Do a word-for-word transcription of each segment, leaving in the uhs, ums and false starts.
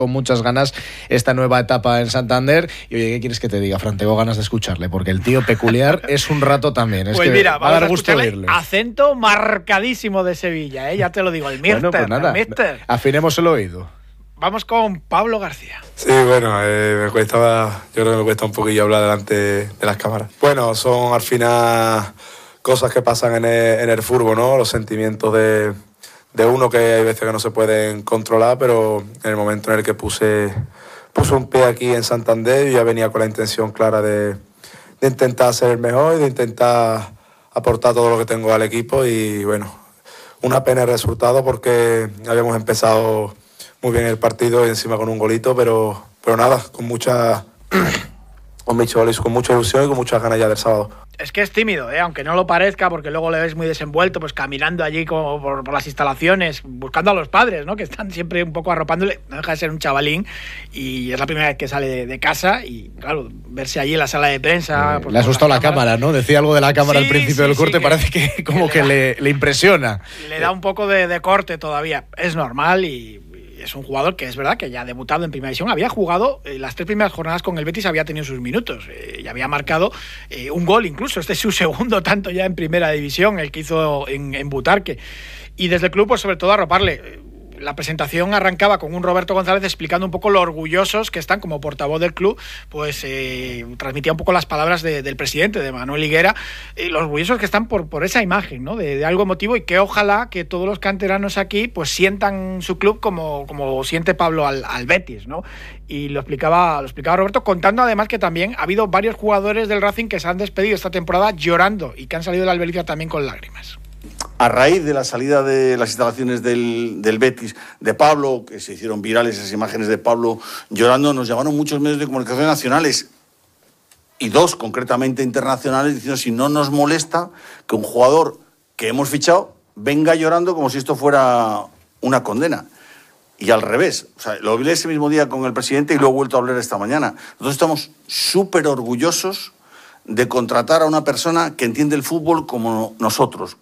con muchas ganas esta nueva etapa en Santander. Y oye, ¿qué quieres que te diga, Fran? Tengo ganas de escucharle, porque el tío peculiar es un rato también. Es pues que mira, va a dar gusto oírle. Acento marcadísimo de Sevilla, ¿eh? Ya te lo digo, el mister. Bueno, pues nada, el mister. Afinemos el oído. Vamos con Pablo García. Sí, bueno, eh, me cuesta, yo creo que me cuesta un poquillo hablar delante de las cámaras. Bueno, son al final cosas que pasan en el, en el fútbol, ¿no? Los sentimientos de... de uno que hay veces que no se pueden controlar, pero en el momento en el que puse, puse un pie aquí en Santander, yo ya venía con la intención clara de, de intentar ser el mejor y de intentar aportar todo lo que tengo al equipo. Y bueno, una pena el resultado porque habíamos empezado muy bien el partido y encima con un golito, pero, pero nada, con mucha, con mucha ilusión y con muchas ganas ya del sábado. Es que es tímido, ¿eh? Aunque no lo parezca, porque luego le ves muy desenvuelto, pues caminando allí como por, por las instalaciones, buscando a los padres, ¿no? Que están siempre un poco arropándole. No deja de ser un chavalín y es la primera vez que sale de, de casa y, claro, verse allí en la sala de prensa... Eh, pues, le ha asustado la cámara, ¿no? Decía algo de la cámara sí, al principio sí, del corte, sí, parece que, que como que, que le, le impresiona. Le da un poco de, de corte todavía. Es normal y... es un jugador que es verdad que ya ha debutado en Primera División, había jugado eh, las tres primeras jornadas con el Betis, había tenido sus minutos eh, y había marcado eh, un gol incluso, este es su segundo tanto ya en Primera División, el que hizo en, en Butarque, y desde el club pues sobre todo arroparle. La presentación arrancaba con un Roberto González explicando un poco lo orgullosos que están como portavoz del club, pues eh, transmitía un poco las palabras de, del presidente, de Manuel Higuera, eh, los orgullosos que están por, por esa imagen, ¿no? de, de algo emotivo, y que ojalá que todos los canteranos aquí pues sientan su club como, como siente Pablo al, al Betis, ¿no? Y lo explicaba, lo explicaba Roberto, contando además que también ha habido varios jugadores del Racing que se han despedido esta temporada llorando y que han salido de la Albericia también con lágrimas. A raíz de la salida de las instalaciones del, del Betis, de Pablo, que se hicieron virales esas imágenes de Pablo llorando, nos llamaron muchos medios de comunicación nacionales y dos concretamente internacionales diciendo si no nos molesta que un jugador que hemos fichado venga llorando como si esto fuera una condena. Y al revés, o sea, lo hablé ese mismo día con el presidente y lo he vuelto a hablar esta mañana. Nosotros estamos súper orgullosos de contratar a una persona que entiende el fútbol como nosotros,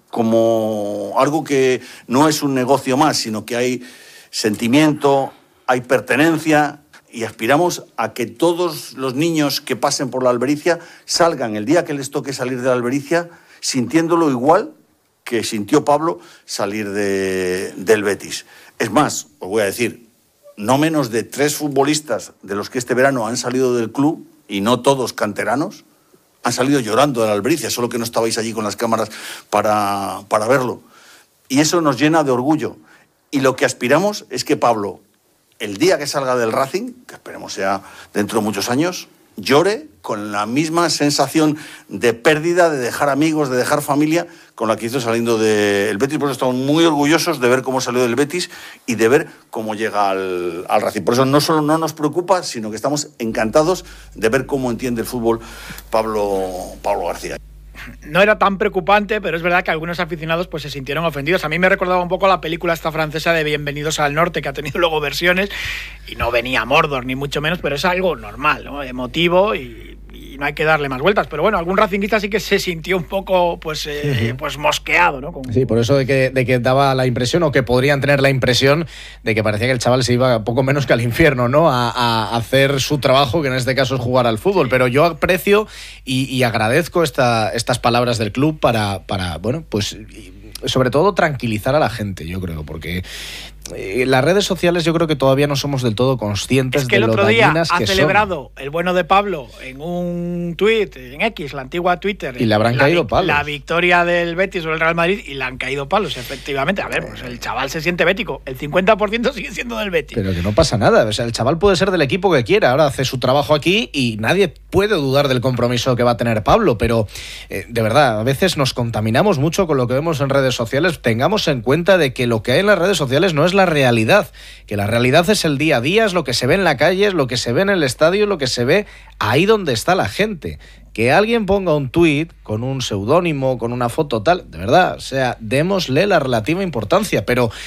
como algo que no es un negocio más, sino que hay sentimiento, hay pertenencia, y aspiramos a que todos los niños que pasen por la Albericia salgan el día que les toque salir de la Albericia sintiéndolo igual que sintió Pablo salir de, del Betis. Es más, os voy a decir, no menos de tres futbolistas de los que este verano han salido del club, y no todos canteranos, han salido llorando de la Albericia, solo que no estabais allí con las cámaras para, para verlo. Y eso nos llena de orgullo. Y lo que aspiramos es que Pablo, el día que salga del Racing, que esperemos sea dentro de muchos años, llore con la misma sensación de pérdida, de dejar amigos, de dejar familia, con la que hizo saliendo del Betis. Por eso estamos muy orgullosos de ver cómo salió del Betis y de ver cómo llega al, al Racing. Por eso no solo no nos preocupa, sino que estamos encantados de ver cómo entiende el fútbol Pablo, Pablo García. No era tan preocupante, pero es verdad que algunos aficionados pues se sintieron ofendidos. A mí me recordaba un poco la película esta francesa de Bienvenidos al Norte, que ha tenido luego versiones, y no venía Mordor, ni mucho menos, pero es algo normal, ¿no? Emotivo, y, y no hay que darle más vueltas. Pero bueno, algún racinguista sí que se sintió un poco pues, eh, pues mosqueado, ¿no? Como... Sí, por eso de que, de que daba la impresión, o que podrían tener la impresión, de que parecía que el chaval se iba poco menos que al infierno, ¿no? A, a hacer su trabajo, que en este caso es jugar al fútbol. Pero yo aprecio y, y agradezco esta, estas palabras del club para, para, bueno, pues sobre todo tranquilizar a la gente, yo creo, porque eh, las redes sociales yo creo que todavía no somos del todo conscientes es que de lo dañinas que son. El otro día ha celebrado el bueno de Pablo en un tuit, en X, la antigua Twitter, y le habrán la, caído palos. La victoria del Betis o el Real Madrid, y le han caído palos, efectivamente. A ver, pues el chaval se siente bético, el cincuenta por ciento sigue siendo del Betis. Pero que no pasa nada, o sea, el chaval puede ser del equipo que quiera, ahora hace su trabajo aquí y nadie puede dudar del compromiso que va a tener Pablo, pero eh, de verdad, a veces nos contaminamos mucho con lo que vemos en redes sociales. Tengamos en cuenta de que lo que hay en las redes sociales no es la realidad, que la realidad es el día a día, es lo que se ve en la calle, es lo que se ve en el estadio, es lo que se ve ahí donde está la gente. Que alguien ponga un tuit con un seudónimo, con una foto tal, de verdad, o sea, démosle la relativa importancia, pero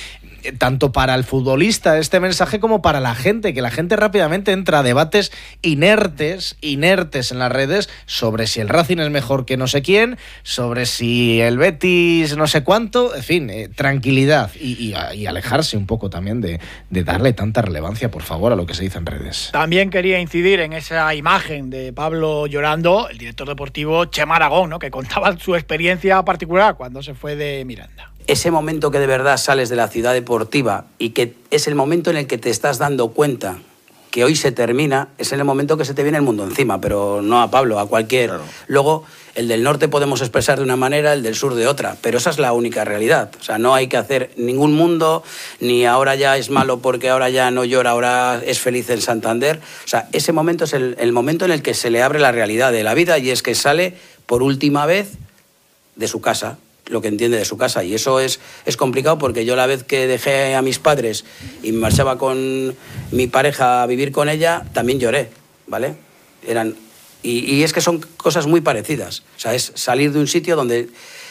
tanto para el futbolista este mensaje como para la gente, que la gente rápidamente entra a debates inertes, inertes en las redes sobre si el Racing es mejor que no sé quién, sobre si el Betis no sé cuánto, en fin, eh, tranquilidad y, y, y alejarse un poco también de, de darle tanta relevancia, por favor, a lo que se dice en redes. También quería incidir en esa imagen de Pablo llorando, el director deportivo Chema Aragón, ¿no?, que contaba su experiencia particular cuando se fue de Miranda. Ese momento que de verdad sales de la ciudad deportiva y que es el momento en el que te estás dando cuenta que hoy se termina, es en el momento que se te viene el mundo encima, pero no a Pablo, a cualquier. Claro. Luego, el del norte podemos expresar de una manera, el del sur de otra, pero esa es la única realidad. O sea, no hay que hacer ningún mundo, ni ahora ya es malo porque ahora ya no llora, ahora es feliz en Santander. O sea, ese momento es el, el momento en el que se le abre la realidad de la vida y es que sale por última vez de su casa, lo que entiende de su casa, y eso es, es complicado porque yo la vez que dejé a mis padres y me marchaba con mi pareja a vivir con ella, también lloré, ¿vale? Eran, y, y es que son cosas muy parecidas, o sea, es salir de un sitio donde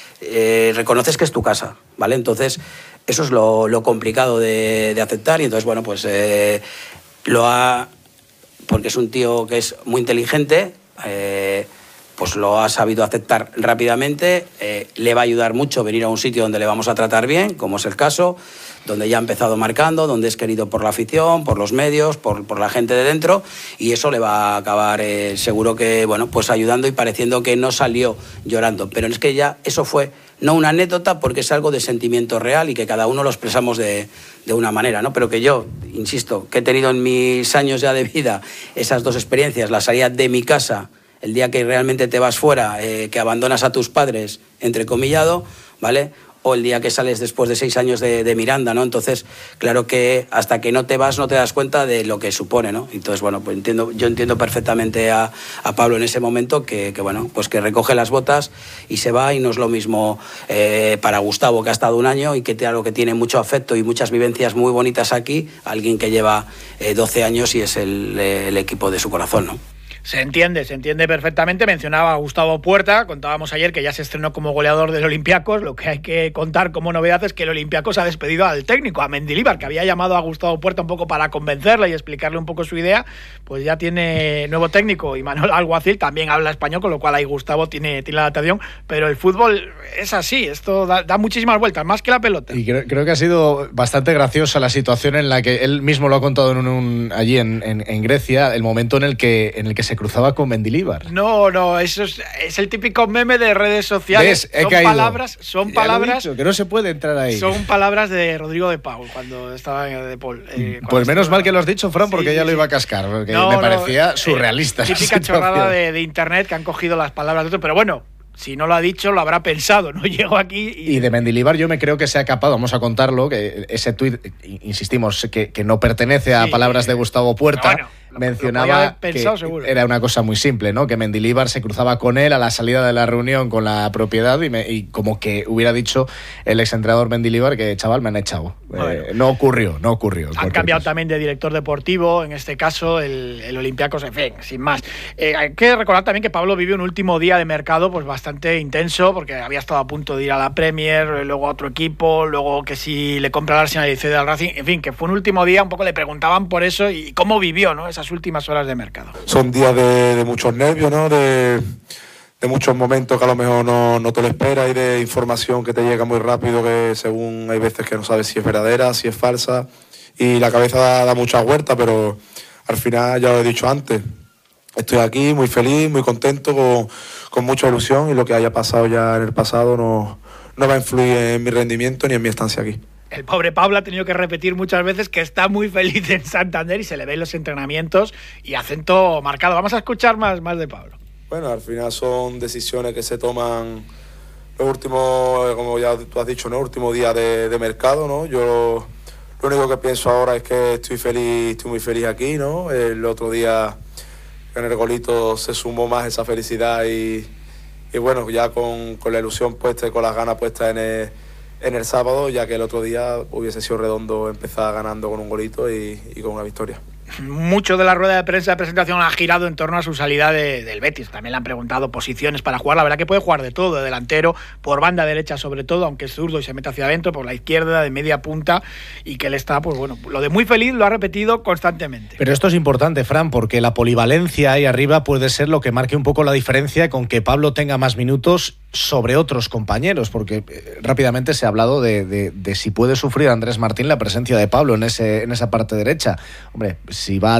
eh, reconoces que es tu casa, ¿vale? Entonces, eso es lo, lo complicado de, de aceptar y entonces, bueno, pues eh, lo ha... porque es un tío que es muy inteligente, eh, pues lo ha sabido aceptar rápidamente, eh, le va a ayudar mucho venir a un sitio donde le vamos a tratar bien, como es el caso, donde ya ha empezado marcando, donde es querido por la afición, por los medios, por, por la gente de dentro, y eso le va a acabar eh, seguro que, bueno, pues ayudando y pareciendo que no salió llorando. Pero es que ya eso fue no una anécdota porque es algo de sentimiento real y que cada uno lo expresamos de, de una manera, ¿no? Pero que yo, insisto, que he tenido en mis años ya de vida esas dos experiencias, la salida de mi casa, el día que realmente te vas fuera, eh, que abandonas a tus padres, entrecomillado, ¿vale? O el día que sales después de seis años de, de Miranda, ¿no? Entonces, claro que hasta que no te vas no te das cuenta de lo que supone, ¿no? Entonces, bueno, pues entiendo, yo entiendo perfectamente a, a Pablo en ese momento que, que, bueno, pues que recoge las botas y se va, y no es lo mismo eh, para Gustavo, que ha estado un año y que, claro, que tiene mucho afecto y muchas vivencias muy bonitas aquí, alguien que lleva eh, doce años y es el, el equipo de su corazón, ¿no? Se entiende, se entiende perfectamente. Mencionaba a Gustavo Puerta, contábamos ayer que ya se estrenó como goleador del Olympiacos. Lo que hay que contar como novedad es que el Olympiacos ha despedido al técnico, a Mendilibar, que había llamado a Gustavo Puerta un poco para convencerle y explicarle un poco su idea. Pues ya tiene nuevo técnico, y Manuel Alguacil también habla español, con lo cual ahí Gustavo tiene, tiene la adaptación. Pero el fútbol es así, esto da, da muchísimas vueltas, más que la pelota. Y creo, creo que ha sido bastante graciosa la situación en la que él mismo lo ha contado en un, allí en, en, en Grecia, el momento en el que, en el que se cruzaba con Mendilibar. No, no, eso es, es el típico meme de redes sociales. ¿Ves? He son caído. palabras, son Ya palabras. lo he dicho, que no se puede entrar ahí. Son palabras de Rodrigo de Paul cuando estaba en de Paul. Eh, pues menos estaba... mal que lo has dicho, Fran, porque sí, ya sí, lo iba a cascar, porque no, me parecía no, surrealista. Eh, típica chorrada de, de internet que han cogido las palabras de otro, pero bueno. Si no lo ha dicho, lo habrá pensado, ¿no? Llego aquí y... Y de Mendilibar yo me creo que se ha capado, vamos a contarlo, que ese tuit, insistimos, que, que no pertenece a sí, palabras de Gustavo Puerta, bueno, mencionaba pensado, que seguro. Era una cosa muy simple, ¿no? Que Mendilibar se cruzaba con él a la salida de la reunión con la propiedad y, me, y como que hubiera dicho el exentrenador Mendilibar que, chaval, me han echado. Bueno, eh, no ocurrió, no ocurrió. Han cambiado caso. También de director deportivo, en este caso el, el Olympiacos, en fin, sin más. Eh, hay que recordar también que Pablo vivió un último día de mercado pues bastante intenso, porque había estado a punto de ir a la Premier, luego a otro equipo, luego que si le compra al Arsenal y cede al Racing, en fin, que fue un último día, un poco le preguntaban por eso y cómo vivió, ¿no?, esas últimas horas de mercado. Son días de, de muchos nervios, ¿no?, de, de muchos momentos que a lo mejor no, no te lo esperas, y de información que te llega muy rápido, que según hay veces que no sabes si es verdadera, si es falsa, y la cabeza da, da muchas vueltas, pero al final, ya lo he dicho antes, estoy aquí muy feliz, muy contento, con, con mucha ilusión, y lo que haya pasado ya en el pasado no, no va a influir en mi rendimiento ni en mi estancia aquí. El pobre Pablo ha tenido que repetir muchas veces que está muy feliz en Santander y se le ve en los entrenamientos y acento marcado. Vamos a escuchar más, más de Pablo. Bueno, al final son decisiones que se toman los últimos, como ya tú has dicho, ¿no?, último día de, de mercado, ¿no? Yo lo único que pienso ahora es que estoy feliz, estoy muy feliz aquí, ¿no? El otro día en el golito se sumó más esa felicidad y, y bueno, ya con, con la ilusión puesta y con las ganas puestas en el, en el sábado, ya que el otro día hubiese sido redondo empezar ganando con un golito y, y con una victoria. mucho de la rueda de prensa de presentación ha girado en torno a su salida de, del Betis. También le han preguntado posiciones para jugar. La verdad que puede jugar de todo, de delantero, por banda derecha sobre todo, aunque es zurdo y se mete hacia adentro, por la izquierda, de media punta, y que él está, pues bueno, lo de muy feliz lo ha repetido constantemente. Pero esto es importante, Fran, porque la polivalencia ahí arriba puede ser lo que marque un poco la diferencia con que Pablo tenga más minutos sobre otros compañeros, porque eh, rápidamente se ha hablado de, de, de si puede sufrir Andrés Martín la presencia de Pablo en ese en esa parte derecha. Hombre, si va